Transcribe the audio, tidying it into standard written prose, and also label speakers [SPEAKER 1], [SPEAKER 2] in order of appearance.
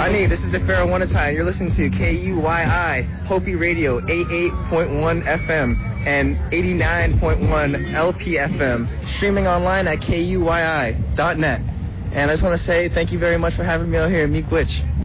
[SPEAKER 1] Ani, this is DeFaro Wanatai. You're listening to KUYI, Hopi Radio, 88.1 FM and 89.1 LPFM, streaming online at KUYI.net. And I just want to say thank you very much for having me out here in Miigwech.